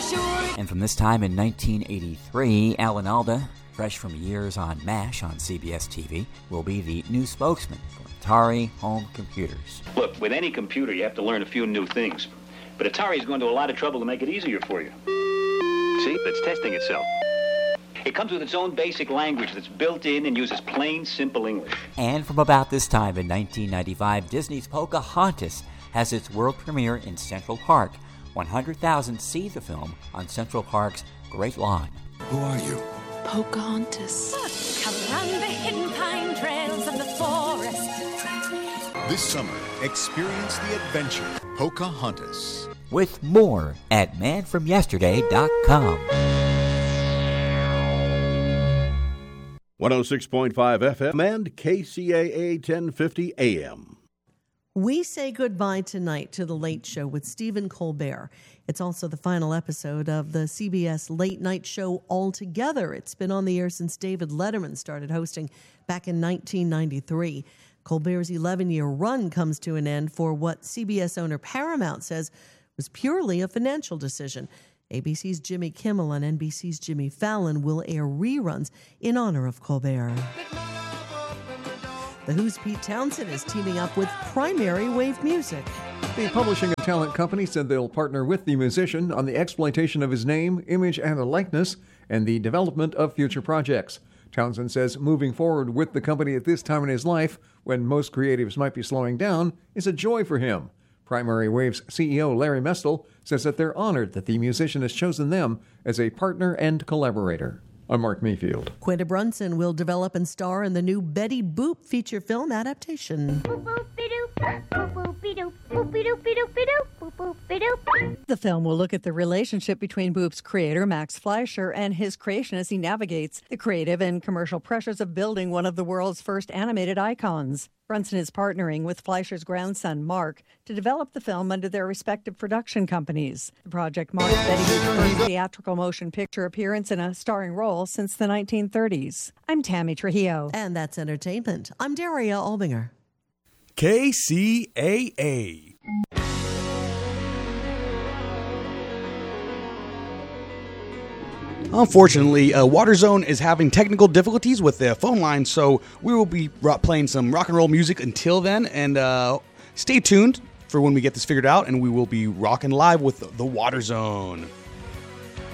And from this time in 1983, Alan Alda, fresh from years on MASH on CBS TV, will be the new spokesman for Atari home computers. Look, with any computer, you have to learn a few new things. But Atari's going to a lot of trouble to make it easier for you. See, it's testing itself. It comes with its own basic language that's built in and uses plain, simple English. And from about this time in 1995, Disney's Pocahontas has its world premiere in Central Park. 100,000 see the film on Central Park's Great Lawn. Who are you? Pocahontas. Come around the hidden pine trails of the forest. This summer, experience the adventure, Pocahontas. With more at manfromyesterday.com. 106.5 FM and KCAA 1050 AM. We say goodbye tonight to The Late Show with Stephen Colbert. It's also the final episode of the CBS Late Night Show altogether. It's been on the air since David Letterman started hosting back in 1993. Colbert's 11-year run comes to an end for what CBS owner Paramount says was purely a financial decision. ABC's Jimmy Kimmel and NBC's Jimmy Fallon will air reruns in honor of Colbert. The Who's Pete Townsend is teaming up with Primary Wave Music. The publishing and talent company said they'll partner with the musician on the exploitation of his name, image, and likeness, and the development of future projects. Townsend says moving forward with the company at this time in his life, when most creatives might be slowing down, is a joy for him. Primary Wave's CEO Larry Mestel says that they're honored that the musician has chosen them as a partner and collaborator. I'm Mark Mayfield. Quinta Brunson will develop and star in the new Betty Boop feature film adaptation. The film will look at the relationship between Boop's creator, Max Fleischer, and his creation as he navigates the creative and commercial pressures of building one of the world's first animated icons. Brunson is partnering with Fleischer's grandson, Mark, to develop the film under their respective production companies. The project marks Betty Boop's first theatrical motion picture appearance in a starring role since the 1930s. I'm Tammy Trujillo. And that's entertainment. I'm Daria Albinger. KCAA. Unfortunately, WaterZone is having technical difficulties with their phone line, so we will be playing some rock and roll music until then, and stay tuned for when we get this figured out, and we will be rocking live with the WaterZone.